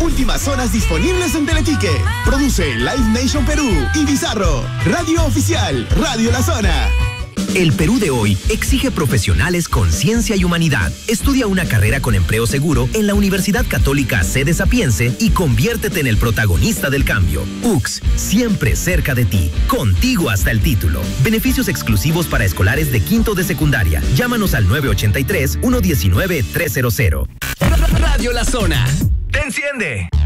Últimas zonas disponibles en Teletique. Produce Live Nation Perú y Bizarro. Radio oficial, Radio La Zona. El Perú de hoy exige profesionales con ciencia y humanidad. Estudia una carrera con empleo seguro en la Universidad Católica Sede Sapiense y conviértete en el protagonista del cambio. UCS, siempre cerca de ti, contigo hasta el título. Beneficios exclusivos para escolares de quinto de secundaria. Llámanos al 983-119-300. Radio La Zona. ¡Te enciende!